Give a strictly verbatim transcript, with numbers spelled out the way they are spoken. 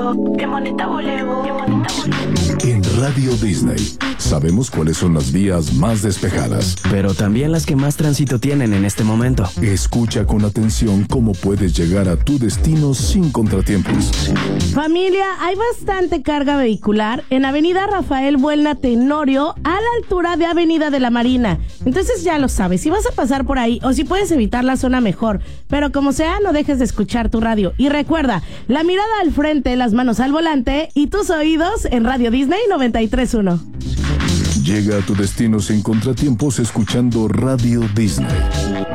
volego, qué bonita volego, qué bonita volego. En Radio Disney sabemos cuáles son las vías más despejadas, pero también las que más tránsito tienen en este momento. Escucha con atención cómo puedes llegar a tu destino sin contratiempos. Familia, hay bastante carga vehicular en Avenida Rafael Buelna Tenorio, a la altura de Avenida de la Marina. Entonces ya lo sabes, si vas a pasar por ahí o si puedes evitar la zona mejor, pero como sea, no dejes de escuchar tu radio. Y recuerda, la mirada al frente, las manos al volante y tus oídos en Radio Disney noventa y tres punto uno. Llega a tu destino sin contratiempos escuchando Radio Disney.